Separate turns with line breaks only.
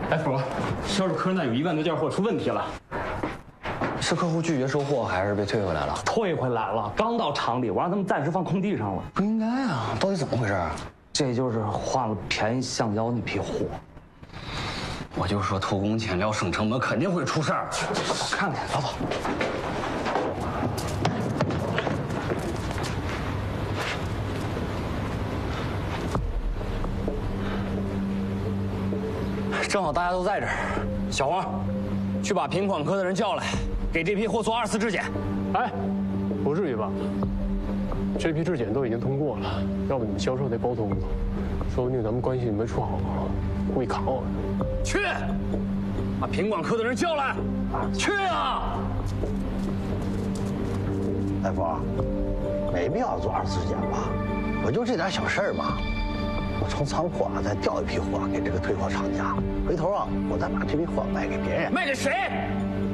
大夫，销售客那有1万多件货出问题了。
是客户拒绝收货，还是被退回来了？
退回来了，刚到厂里，我让他们暂时放空地上了。
不应该啊，到底怎么回事啊？
这就是换了便宜橡胶那批货。
我就说偷工减料省成本，肯定会出事儿。
我看看，走走。正好大家都在这儿，小黄，去把品管科的人叫来，给这批货做2次质检。
哎，不至于吧？这批质检都已经通过了，要不你们销售得包通了，说不定咱们关系没处好，故意卡我呢。
去，把品管科的人叫来，去啊！
大夫，没必要做2次质检吧？不就这点小事儿嘛。我从仓库再调一批货给这个退货厂家，回头我再把这批货卖给别人。
卖给谁？